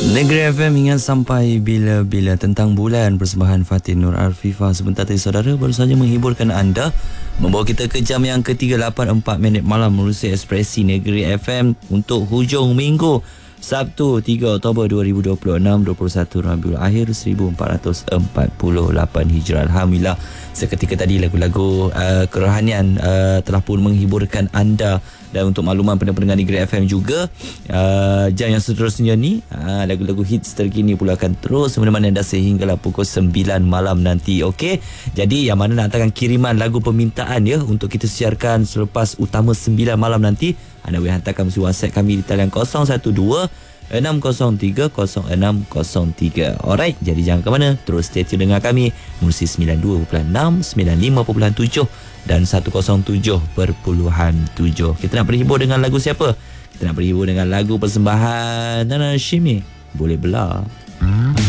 Negeri FM ingat sampai bila-bila tentang bulan persembahan Fatin Nur Arfifah. Sebentar tadi saudara baru saja menghiburkan anda, membawa kita ke jam yang ke-3:84 malam menerusi Ekspresi Negeri FM untuk hujung minggu Sabtu 3 Oktober 2026, 21 Rabiul Akhir 1448 Hijrah. Alhamdulillah, seketika tadi lagu-lagu kerohanian telah pun menghiburkan anda. Dan untuk makluman pendengar Negeri FM juga, jam yang seterusnya ni lagu-lagu hits terkini pula akan terus menemani anda sehinggalah pukul 9 malam nanti. Okey, jadi yang mana nak hantarkan kiriman lagu permintaan ya untuk kita siarkan selepas utama 9 malam nanti, anda boleh hantarkan melalui WhatsApp kami di talian 012-603-0603. Alright, jadi jangan ke mana, terus stay tune dengan kami menerusi 92.6, 95.7 dan 107.7. Kita nak berhibur dengan lagu siapa? Kita nak berhibur dengan lagu persembahan Nana Shimi, Boleh Belah.